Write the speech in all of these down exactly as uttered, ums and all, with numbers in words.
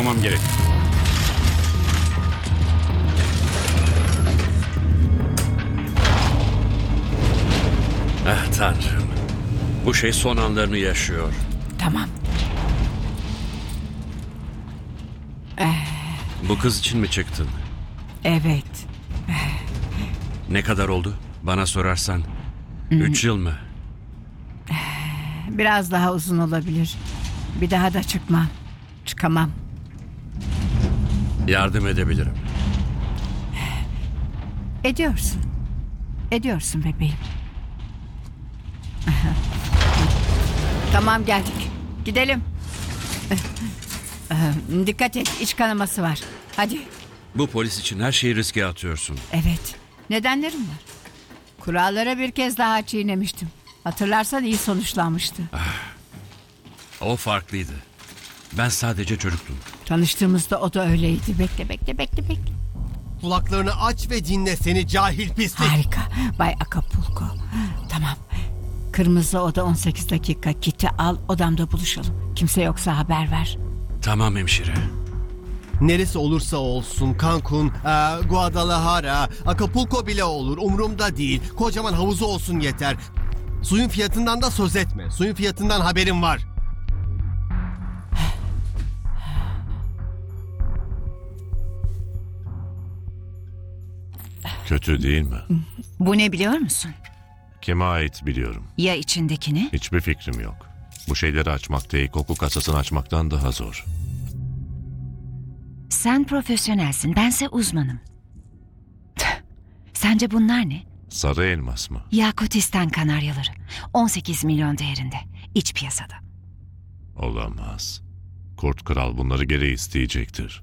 yapmam gerek. Ah Tanrım. Bu şey son anlarını yaşıyor. Tamam. Bu kız için mi çıktın? Evet. Ne kadar oldu? Bana sorarsan. Üç yıl mı? Biraz daha uzun olabilir. Bir daha da çıkmam. Çıkamam. Yardım edebilirim. Ediyorsun. Ediyorsun bebeğim. Tamam, geldik. Gidelim. Dikkat et, iç kanaması var. Hadi. Bu polis için her şeyi riske atıyorsun. Evet. Nedenlerim var. Kurallara bir kez daha çiğnemiştim. Hatırlarsan iyi sonuçlanmıştı. O farklıydı. Ben sadece çocuktum. Tanıştığımızda o da öyleydi. Bekle, bekle, bekle, bekle. Kulaklarını aç ve dinle seni cahil pislik. Harika. Bay Acapulco. Tamam. Kırmızı oda on sekiz dakika. Kiti al, odamda buluşalım. Kimse yoksa haber ver. Tamam hemşire. Neresi olursa olsun Cancun, e, Guadalajara, Acapulco bile olur. Umurumda değil. Kocaman havuzu olsun yeter. Suyun fiyatından da söz etme. Suyun fiyatından haberim var. Kötü değil mi? Bu ne biliyor musun? Kime ait biliyorum. Ya içindekini? Hiçbir fikrim yok. Bu şeyleri açmak değil, koku kasasını açmaktan daha zor. Sen profesyonelsin, bense uzmanım. Tüh, sence bunlar ne? Sarı elmas mı? Yakutistan kanaryaları. on sekiz milyon değerinde. İç piyasada. Olamaz. Kurt Kral bunları geri isteyecektir.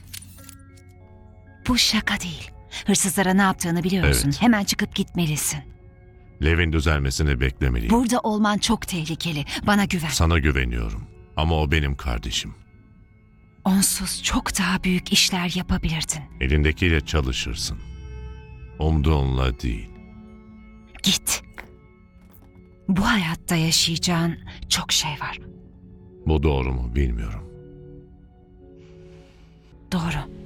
Bu şaka değil. Hırsızlara ne yaptığını biliyorsun. Evet. Hemen çıkıp gitmelisin. Lev'in düzelmesini beklemeliyim. Burada olman çok tehlikeli. Bana güven. Sana güveniyorum. Ama o benim kardeşim. Onsuz çok daha büyük işler yapabilirdin. Elindekiyle çalışırsın. Umduğunla değil. Git. Bu hayatta yaşayacağın çok şey var. Bu doğru mu bilmiyorum. Doğru.